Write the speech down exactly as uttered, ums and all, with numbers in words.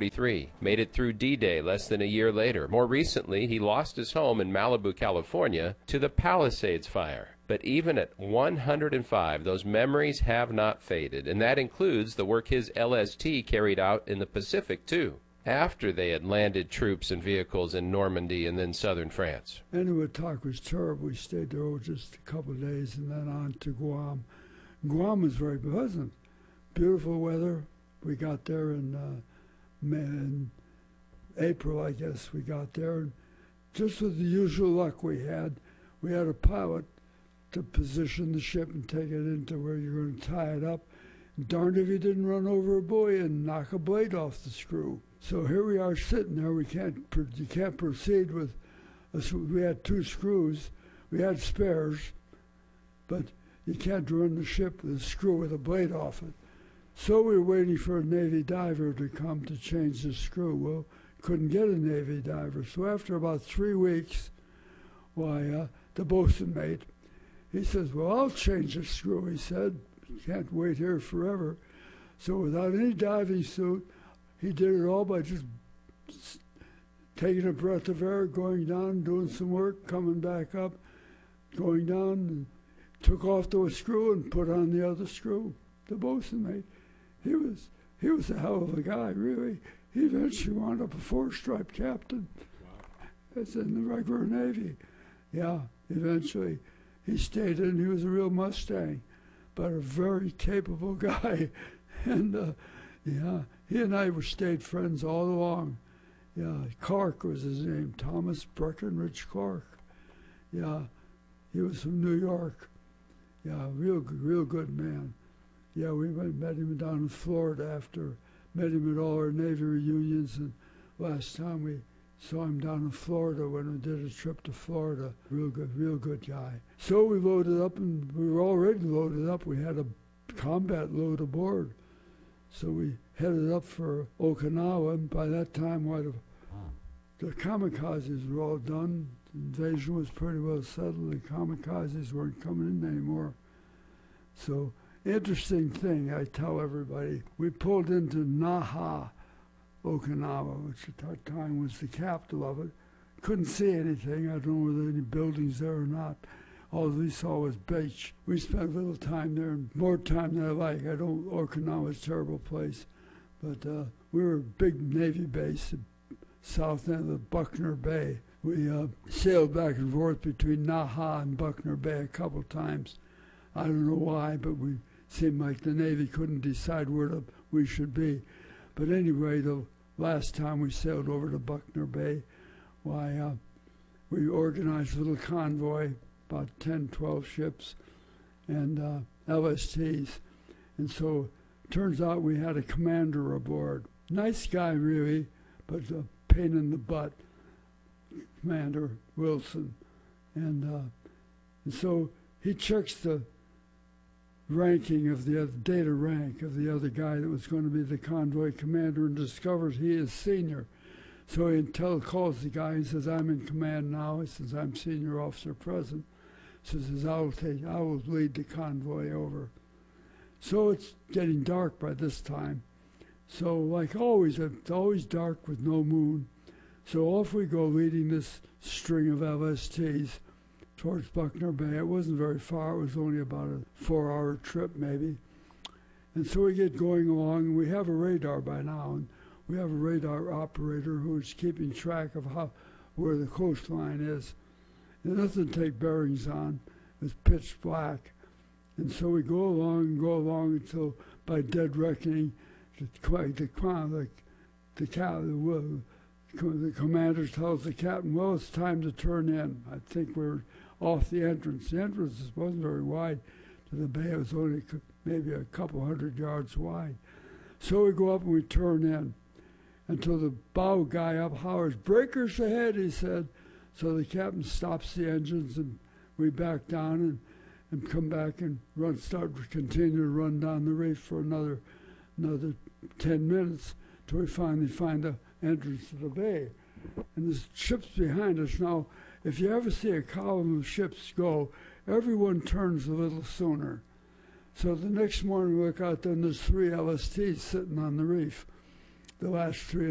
forty-three, made it through D-Day less than a year later. More recently, he lost his home in Malibu, California, to the Palisades fire. But even at one hundred five, those memories have not faded, and that includes the work his L S T carried out in the Pacific, too, after they had landed troops and vehicles in Normandy and then southern France. Anyway, talk was terrible. We stayed there oh, just a couple of days and then on to Guam. Guam was very pleasant. Beautiful weather. We got there in, uh, May, in April, I guess we got there. And just with the usual luck we had, we had a pilot to position the ship and take it into where you're going to tie it up. Darned if he didn't run over a buoy and knock a blade off the screw. So here we are sitting there. We can't, you can't proceed with, a, we had two screws. We had spares, but you can't run the ship with a screw with a blade off it. So we were waiting for a Navy diver to come to change the screw. Well, couldn't get a Navy diver. So after about three weeks, why, uh, the bosun mate, he says, well, I'll change the screw, he said. You can't wait here forever. So without any diving suit, he did it all by just taking a breath of air, going down, doing some work, coming back up, going down, and took off the screw and put on the other screw. The bosun mate, he was he was a hell of a guy, really. He eventually wound up a four-stripe captain. Wow. That's in the regular Navy. Yeah, eventually. He stayed in. He was a real Mustang, but a very capable guy. And, uh, yeah, he and I were stayed friends all along. Yeah, Clark was his name, Thomas Breckenridge Clark. Yeah, he was from New York. Yeah, real good, real good man. Yeah, we went met him down in Florida after, met him at all our Navy reunions, and last time we saw him down in Florida when we did a trip to Florida. Real good, real good guy. So we loaded up, and we were already loaded up. We had a combat load aboard. So we headed up for Okinawa, and by that time, what, the kamikazes were all done. The invasion was pretty well settled. The kamikazes weren't coming in anymore. So, interesting thing, I tell everybody, we pulled into Naha, Okinawa, which at that time was the capital of it. Couldn't see anything. I don't know whether there were any buildings there or not. All we saw was beach. We spent a little time there, more time than I like. I don't, Okinawa is a terrible place. But uh, we were a big Navy base, south end of Buckner Bay. We uh, sailed back and forth between Naha and Buckner Bay a couple times. I don't know why, but we seemed like the Navy couldn't decide where to, we should be. But anyway, the last time we sailed over to Buckner Bay, why, uh, we organized a little convoy, about ten, twelve ships, and uh, L S Ts. And so it turns out we had a commander aboard. Nice guy, really, but a pain in the butt, Commander Wilson. And, uh, and so he checks the ranking of the other, data rank of the other guy that was going to be the convoy commander, and discovers he is senior. So he tell, calls the guy and says, I'm in command now. He says, I'm senior officer present. So he says, I will, take, I will lead the convoy over. So it's getting dark by this time. So like always, it's always dark with no moon. So off we go, leading this string of L S Ts towards Buckner Bay. It wasn't very far. It was only about a four-hour trip, maybe. And so we get going along, and we have a radar by now. And we have a radar operator who's keeping track of how where the coastline is. And nothing to take bearings on. It's pitch black. And so we go along and go along until, by dead reckoning, the, the, the, the, the, the commander tells the captain, well, it's time to turn in. I think we're off the entrance. The entrance wasn't very wide to the bay. It was only maybe a couple hundred yards wide. So we go up and we turn in until the bow guy up hollers, breakers ahead, he said. So the captain stops the engines, and we back down and, and come back and run, start to continue to run down the reef for another another ten minutes till we finally find the entrance to the bay. And the ship's behind us. Now, if you ever see a column of ships go, everyone turns a little sooner. So the next morning we look out, then there's three L S Ts sitting on the reef, the last three